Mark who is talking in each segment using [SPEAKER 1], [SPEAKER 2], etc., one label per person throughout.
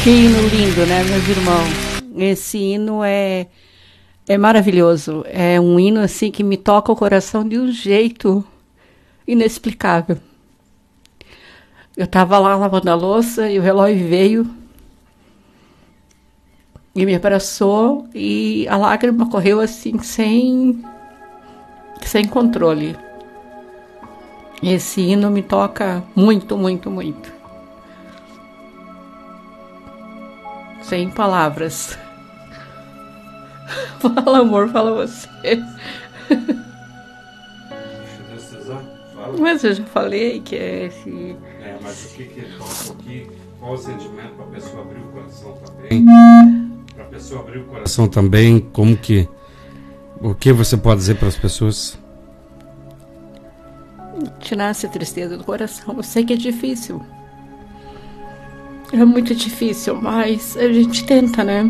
[SPEAKER 1] Que hino lindo, né, meus irmãos? Esse hino é maravilhoso. É um hino assim que me toca o coração de um jeito inexplicável. Eu estava lá lavando a louça e o Eloy veio e me abraçou e a lágrima correu assim sem controle. Esse hino me toca muito, muito, muito. Sem palavras. Fala, amor, fala você. Mas eu já falei que é esse...
[SPEAKER 2] mas o que qual o sentimento para a pessoa abrir o coração também? Para a pessoa abrir o coração também, o que você pode dizer para as pessoas?
[SPEAKER 1] Tirar essa tristeza do coração. Eu sei que é difícil. É muito difícil, mas a gente tenta, né?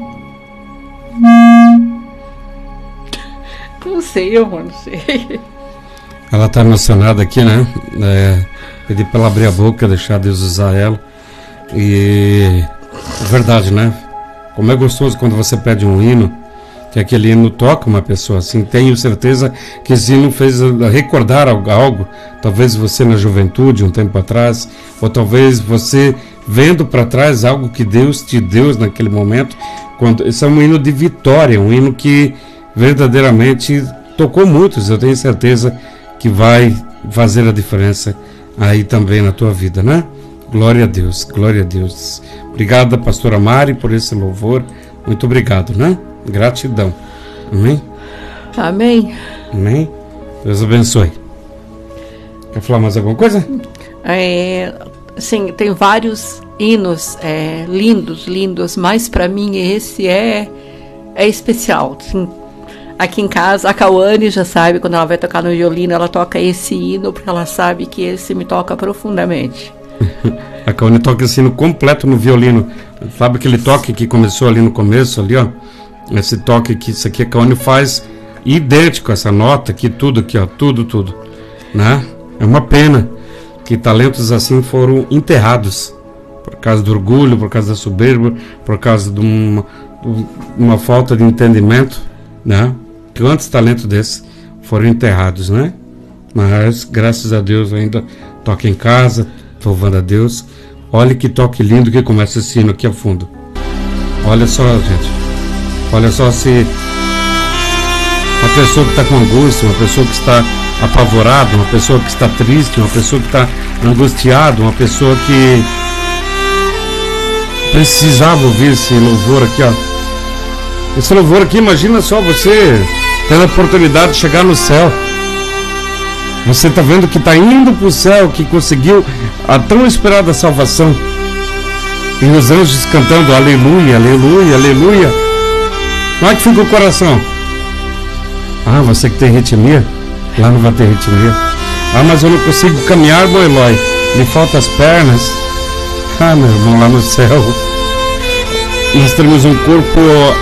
[SPEAKER 1] Não sei, amor, não sei.
[SPEAKER 2] Ela está emocionada aqui, né? Pedir para ela abrir a boca, deixar Deus usar ela. E é verdade, né? Como é gostoso quando você pede um hino, que aquele hino toca uma pessoa assim. Tenho certeza que esse hino fez recordar algo. Talvez você na juventude, um tempo atrás, ou talvez você vendo para trás algo que Deus te deu naquele momento. Esse é um hino de vitória, um hino que verdadeiramente tocou muitos. Eu tenho certeza que vai fazer a diferença aí também na tua vida, né? Glória a Deus, glória a Deus. Obrigada, pastora Mari, por esse louvor. Muito obrigado, né? Gratidão. Amém?
[SPEAKER 1] Amém.
[SPEAKER 2] Amém. Deus abençoe. Quer falar mais alguma coisa?
[SPEAKER 1] Sim, tem vários hinos lindos, mas para mim esse é especial. Sim. Aqui em casa, a Cauane já sabe, quando ela vai tocar no violino, ela toca esse hino, porque ela sabe que esse me toca profundamente.
[SPEAKER 2] A Cauane toca esse hino completo no violino. Sabe aquele toque que começou ali no começo, ali, ó? Esse toque aqui, isso aqui a Cauane faz idêntico, essa nota aqui, tudo aqui, ó, tudo, né? É uma pena que talentos assim foram enterrados por causa do orgulho, por causa da soberba, por causa de uma falta de entendimento, né? Quantos talentos desses foram enterrados, né? Mas graças a Deus ainda toca em casa, louvando a Deus. Olha que toque lindo que começa esse hino aqui a fundo. Olha só, gente. Olha só, se uma pessoa que está com angústia, uma pessoa que está apavorada, uma pessoa que está triste, uma pessoa que está angustiada, uma pessoa que precisava ouvir esse louvor aqui, ó. Esse louvor aqui, imagina só você tendo a oportunidade de chegar no céu. Você está vendo que está indo para o céu, que conseguiu a tão esperada salvação. E os anjos cantando aleluia, aleluia, aleluia. Como é que fica o coração? Ah, você que tem arritmia? Lá não vai ter arritmia. Ah, mas eu não consigo caminhar, meu Eloy. Me faltam as pernas. Ah, meu irmão, lá no céu nós teremos um corpo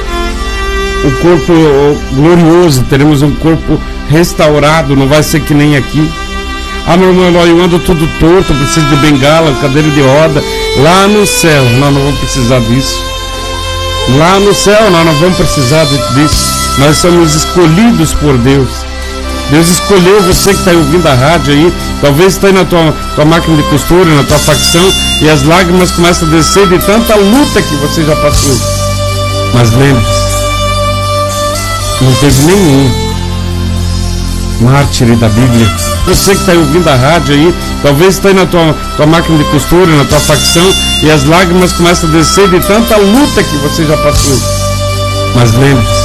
[SPEAKER 2] glorioso, teremos um corpo restaurado, não vai ser que nem aqui. Ah, meu irmão Eloy, eu ando todo torto, eu preciso de bengala, cadeira de roda. Lá no céu nós não vamos precisar disso. Lá no céu nós não vamos precisar disso. Nós somos escolhidos por Deus. Deus escolheu você que está ouvindo a rádio aí. Talvez está aí na tua máquina de costura, na tua facção, e as lágrimas começam a descer de tanta luta que você já passou. Mas lembre-se, não teve nenhum mártir da Bíblia. Você que está ouvindo a rádio aí, talvez está aí na tua máquina de costura, na tua facção, e as lágrimas começam a descer de tanta luta que você já passou. Mas lembre-se,